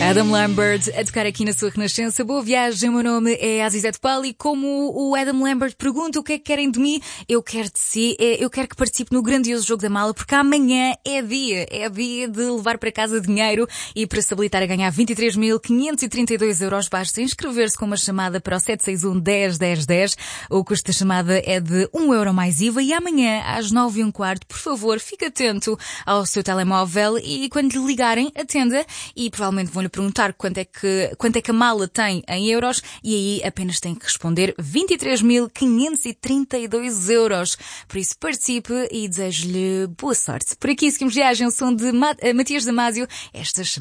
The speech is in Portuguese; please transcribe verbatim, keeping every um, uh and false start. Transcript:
Adam Lambert a tocar aqui na sua Renascença. Boa viagem, o meu nome é Azizete Paulo e como o Adam Lambert pergunta o que é que querem de mim, eu quero de si, eu quero que participe no grandioso jogo da mala, porque amanhã é dia, é dia de levar para casa dinheiro e para se habilitar a ganhar vinte e três mil quinhentos e trinta e dois euros basta inscrever-se com uma chamada para o sete seis um, dez, dez, dez. O custo da chamada é de um euro mais I V A e amanhã às nove e um quarto, por favor, fique atento ao seu telemóvel e quando lhe ligarem, atenda e provavelmente vão-lhe perguntar quanto é que, quanto é que a mala tem em euros e aí apenas tem que responder vinte e três mil quinhentos e trinta e dois euros. Por isso participe e desejo-lhe boa sorte. Por aqui seguimos viagem, o som de Matias Damasio. Estas